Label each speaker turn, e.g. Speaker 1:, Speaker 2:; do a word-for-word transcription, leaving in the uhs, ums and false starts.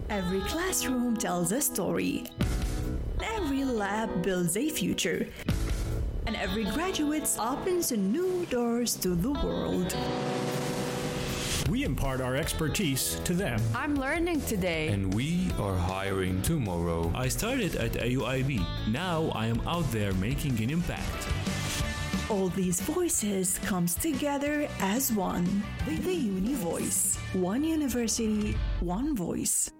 Speaker 1: Every classroom tells a story. Every lab builds a future. And every graduate opens new doors to the world.
Speaker 2: We impart our expertise to them.
Speaker 3: I'm learning today.
Speaker 4: And we are hiring tomorrow.
Speaker 5: I started at A U I B. Now I am out there making an impact.
Speaker 1: All these voices comes together as one. The, the Uni Voice. One university, one voice.